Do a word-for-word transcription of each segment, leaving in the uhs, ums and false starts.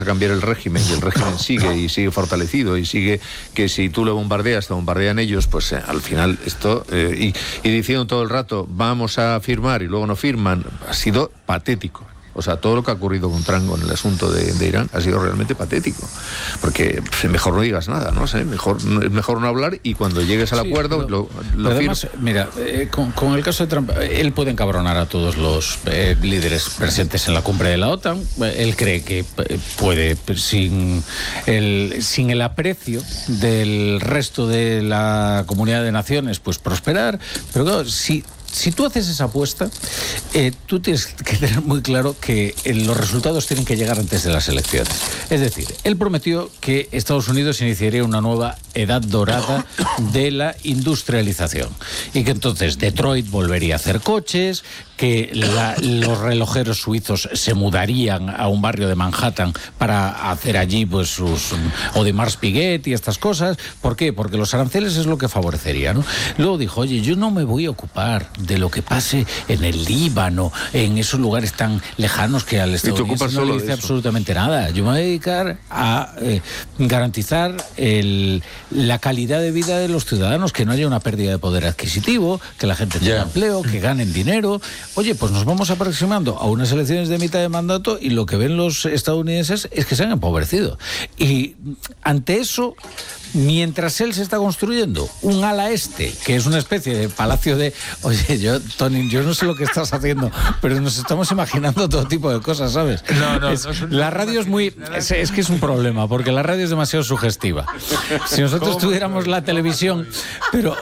cambiar el régimen y el régimen sigue y sigue fortalecido y sigue que si tú le bombardeas te bombardean ellos, pues eh, al final esto eh, y, y diciendo todo el rato vamos a firmar y luego no firman, ha sido patético. O sea, todo lo que ha ocurrido con Trump con el asunto de, de Irán ha sido realmente patético. Porque pues, mejor no digas nada, ¿no? sé Mejor, es mejor no hablar y cuando llegues al sí, acuerdo pero, lo, lo pero además, mira, eh, con, con el caso de Trump, él puede encabronar a todos los eh, líderes presentes en la cumbre de la OTAN. Él cree que puede, sin el, sin el aprecio del resto de la comunidad de naciones, pues prosperar. Pero claro, si... Si tú haces esa apuesta, eh, tú tienes que tener muy claro que eh, los resultados tienen que llegar antes de las elecciones. Es decir, él prometió que Estados Unidos iniciaría una nueva edad dorada de la industrialización y que entonces Detroit volvería a hacer coches, que la, los relojeros suizos se mudarían a un barrio de Manhattan para hacer allí pues sus Audemars Piguet y estas cosas. ¿Por qué? Porque los aranceles es lo que favorecería, ¿no? Luego dijo, oye, yo no me voy a ocupar de lo que pase en el Líbano, en esos lugares tan lejanos que al estadounidense no le dice absolutamente nada. Yo me voy a dedicar a eh, garantizar el, la calidad de vida de los ciudadanos, que no haya una pérdida de poder adquisitivo, que la gente tenga yeah. empleo, que ganen dinero. Oye, pues nos vamos aproximando a unas elecciones de mitad de mandato y lo que ven los estadounidenses es que se han empobrecido. Y ante eso, mientras él se está construyendo un ala este, que es una especie de palacio de... Oye, yo, Tony, yo no sé lo que estás haciendo, pero nos estamos imaginando todo tipo de cosas, ¿sabes? No, no, es, no es un... La radio es muy... Es, es que es un problema, porque la radio es demasiado sugestiva. Si nosotros tuviéramos la televisión... Pero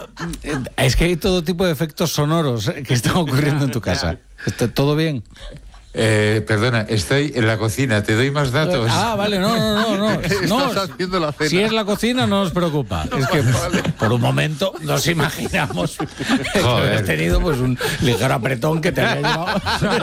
es que hay todo tipo de efectos sonoros que están ocurriendo en tu casa. ¿Está todo bien? Eh, perdona, estoy en la cocina, te doy más datos. Ah, vale, no, no, no, no. no Estás haciendo la cena. Si es la cocina, no nos preocupa. Es que vale. por un momento nos imaginamos que has tenido pues un ligero apretón que te había llevado.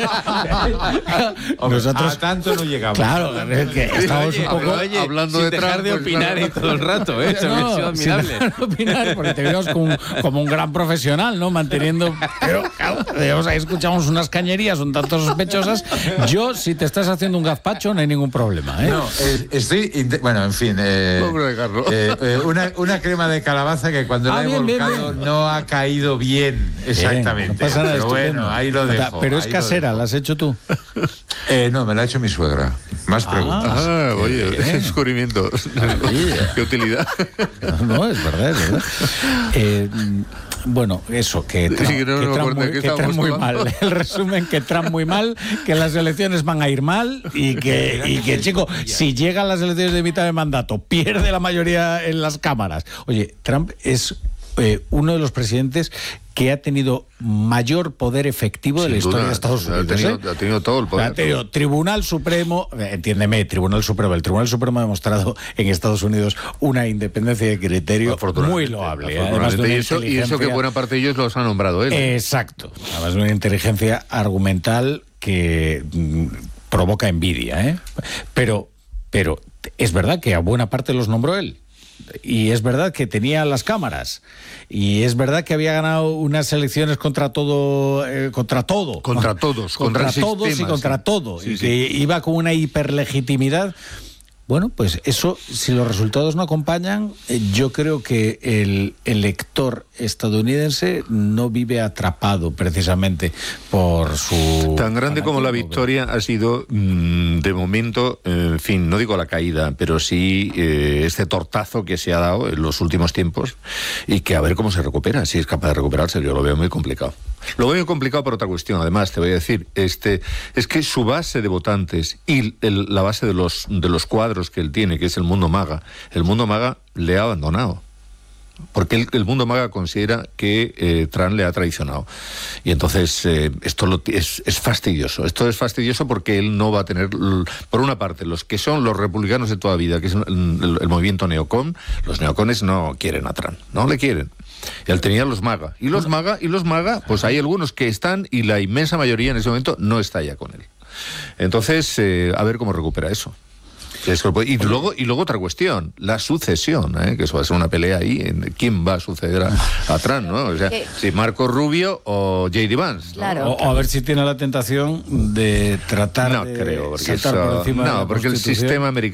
Hombre, nosotros a tanto no llegamos. Claro, es que estamos oye, un poco oye, hablando sin de dejar Trump, de opinar pues, y todo el rato, ¿eh? Eso no, es admirable. Sin dejar de opinar, porque te vemos como, como un gran profesional, ¿no? Manteniendo. Pero, claro, ahí escuchamos unas cañerías un tanto sospechosas. Yo, si te estás haciendo un gazpacho, no hay ningún problema, ¿eh? No, eh, estoy... Bueno, en fin... Eh, eh, eh, una, una crema de calabaza que cuando ah, la he bien, volcado bien, bien. no ha caído bien, exactamente. Bien, no pasa nada, pero estupendo. Bueno, ahí lo dejo. Pero es casera, ¿la has hecho tú? Eh, no, me la ha hecho mi suegra. Más preguntas. Ah, oye, eh, descubrimiento. Qué utilidad. No, es verdad, es verdad. Eh... Bueno, eso, que Trump, sí, no, que no Trump, muy, que Trump muy mal. El resumen, que Trump muy mal, que las elecciones van a ir mal y que, y que chico, si llegan las elecciones de mitad de mandato, pierde la mayoría en las cámaras. Oye, Trump es eh, uno de los presidentes que ha tenido mayor poder efectivo Sin de la historia duda, de Estados Unidos. Ha tenido, ¿eh? ha tenido todo el poder. Ha tenido Tribunal Supremo, entiéndeme, Tribunal Supremo. El Tribunal Supremo ha demostrado en Estados Unidos una independencia de criterio muy loable. Además de y, eso, y eso que buena parte de ellos los ha nombrado él. Exacto. Además de una inteligencia argumental que mm, provoca envidia, ¿eh? Pero, pero es verdad que a buena parte los nombró él. Y es verdad que tenía las cámaras y es verdad que había ganado unas elecciones contra todo eh, contra todo contra todos contra, contra todos sistema, y contra sí. todo sí, y sí. que iba con una hiperlegitimidad. Bueno, pues eso, si los resultados no acompañan, eh, yo creo que el elector estadounidense no vive atrapado precisamente por su... Tan grande como la victoria ha sido, mmm, de momento, eh, en fin, no digo la caída, pero sí eh, este tortazo que se ha dado en los últimos tiempos y que a ver cómo se recupera, si es capaz de recuperarse. Yo lo veo muy complicado. Lo veo muy complicado por otra cuestión, además, te voy a decir, este, es que su base de votantes y el, la base de los, de los cuadros que él tiene, que es el mundo maga, el mundo maga le ha abandonado. Porque el, el mundo maga considera que eh, Trump le ha traicionado. Y entonces eh, esto lo, es, es fastidioso. Esto es fastidioso porque él no va a tener, por una parte, los que son los republicanos de toda vida, que es el, el, el movimiento neocon, los neocones no quieren a Trump, no le quieren. Y él tenía los maga. Y los maga, y los maga, pues hay algunos que están y la inmensa mayoría en ese momento no está ya con él. Entonces, eh, a ver cómo recupera eso. Y luego, y luego otra cuestión, la sucesión, ¿eh? que eso va a ser una pelea ahí, en quién va a suceder a, a Trump, ¿no? O sea, si Marco Rubio o J D Vance, ¿no? Claro. O, o a ver si tiene la tentación de tratar no de creo, porque saltar eso, por encima no, de la porque el sistema americano